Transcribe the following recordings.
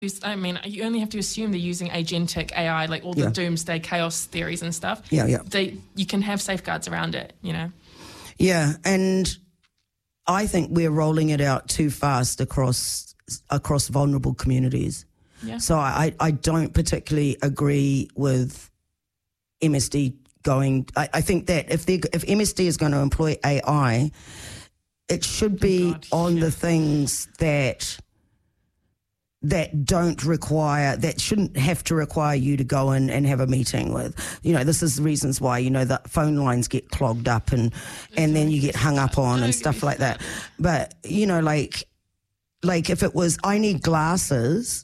I mean, you only have to assume they're using agentic AI, like all the doomsday chaos theories and stuff. You can have safeguards around it, you know? Yeah, and I think we're rolling it out too fast across vulnerable communities. Yeah. So I don't particularly agree with MSD going. I think that if MSD is going to employ AI, it should be on the things that shouldn't have to require you to go in and have a meeting with. You know, this is the reasons why, you know, the phone lines get clogged up and then you get hung up on and stuff like that. But, you know, like if it was, I need glasses,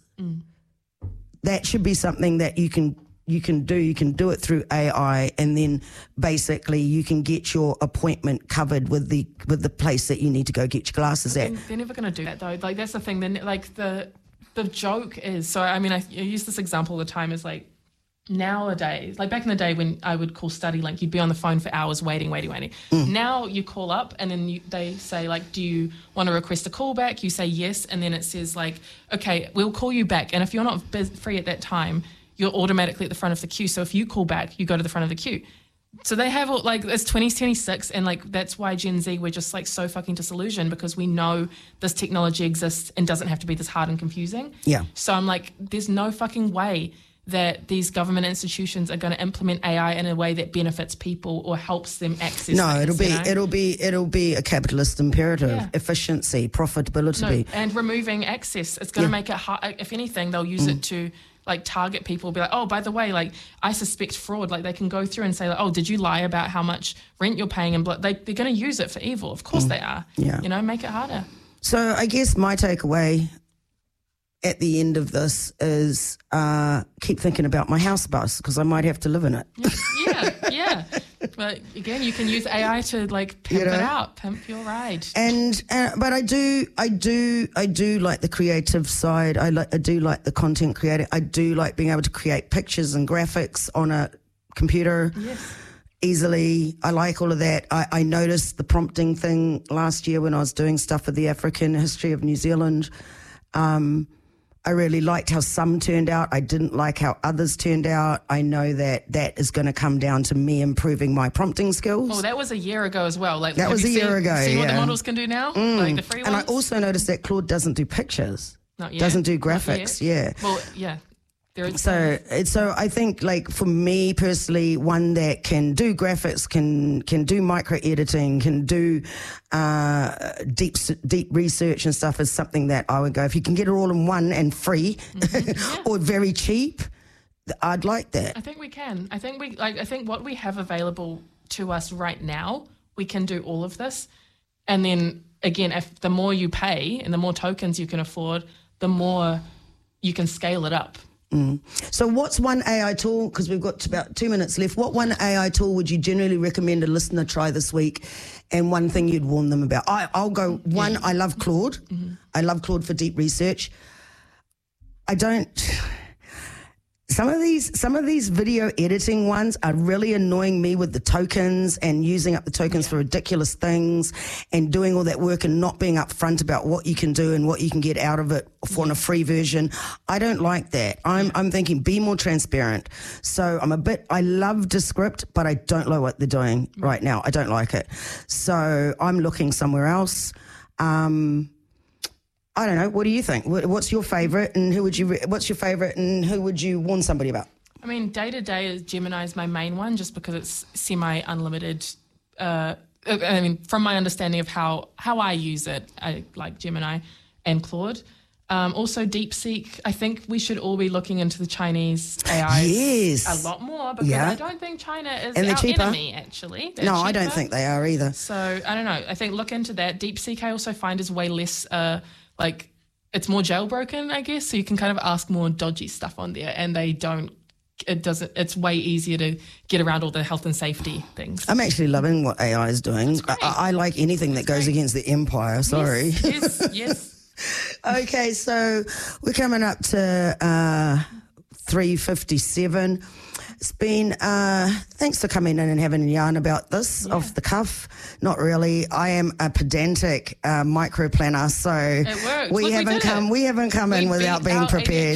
that should be something that you can do. You can do it through AI, and then basically you can get your appointment covered with the place that you need to go get your glasses at. They're never going to do that though. Like, that's the thing. Then, like, the joke is, so I mean, I use this example all the time, is like, nowadays, like back in the day when I would call StudyLink, you'd be on the phone for hours waiting. Now you call up and then they say, like, do you want to request a call back? You say yes, and then it says, like, okay, we'll call you back, and if you're not free at that time, you're automatically at the front of the queue. So if you call back, you go to the front of the queue. So they have, like, it's 2026, and like that's why Gen Z, we're just like so fucking disillusioned, because we know this technology exists and doesn't have to be this hard and confusing. Yeah. So I'm like, there's no fucking way that these government institutions are going to implement AI in a way that benefits people or helps them access. No, things, it'll be a capitalist imperative, efficiency, profitability. No, and removing access. It's going to make it hard. If anything, they'll use it to, like, target people, be like, oh, by the way, like, I suspect fraud. Like, they can go through and say, like, oh, did you lie about how much rent you're paying? And they're going to use it for evil. Of course they are. Yeah. You know, make it harder. So I guess my takeaway at the end of this is keep thinking about my house bus, because I might have to live in it. Yeah. But again, you can use AI to, like, pimp it out, pimp your ride. And but I do like the creative side. I do like the content creator. I do like being able to create pictures and graphics on a computer easily. I like all of that. I noticed the prompting thing last year when I was doing stuff for the African history of New Zealand. I really liked how some turned out. I didn't like how others turned out. I know that is going to come down to me improving my prompting skills. Oh, that was a year ago as well. Like, that was a year ago. See what the models can do now? Like the free ones? And I also noticed that Claude doesn't do pictures. Not yet. Doesn't do graphics. Yeah. Well, yeah. So I think, like, for me personally, one that can do graphics, can do micro editing, can do deep research and stuff is something that I would go, if you can get it all in one and free or very cheap, I'd like that. I think we can. I think what we have available to us right now, we can do all of this. And then again, if the more you pay and the more tokens you can afford, the more you can scale it up. So what's one AI tool, because we've got about 2 minutes left, what one AI tool would you generally recommend a listener try this week, and one thing you'd warn them about? I'll go one. I love Claude. I love Claude for deep research. Some of these video editing ones are really annoying me with the tokens and using up the tokens for ridiculous things and doing all that work and not being upfront about what you can do and what you can get out of it for a free version. I don't like that. I'm thinking be more transparent. So I love Descript, but I don't like what they're doing right now. I don't like it. So I'm looking somewhere else. I don't know. What do you think? What's your favourite, and who would you warn somebody about? I mean, day to day, Gemini is my main one, just because it's semi-unlimited. I mean, from my understanding of how I use it, I like Gemini and Claude. Also, DeepSeek. I think we should all be looking into the Chinese AI a lot more, because I don't think China is our enemy, actually. No, I don't think they are either. So, I don't know. I think look into that. DeepSeek, I also find, is way less... like, it's more jailbroken, I guess, so you can kind of ask more dodgy stuff on there, and it's way easier to get around all the health and safety things. I'm actually loving what AI is doing. I like anything that goes against the empire, sorry. Yes. Okay, so we're coming up to 3:57. It's been, thanks for coming in and having a yarn about this off the cuff. Not really. I am a pedantic micro planner, so it works. we haven't come in without being prepared.